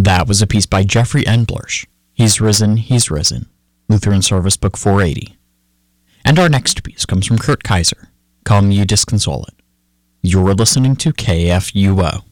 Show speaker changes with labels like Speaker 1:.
Speaker 1: That was a piece by Jeffrey Enblersch. He's Risen, He's Risen. Lutheran Service Book 480. And our next piece comes from Kurt Kaiser. Come Ye Disconsolate. You're listening to KFUO.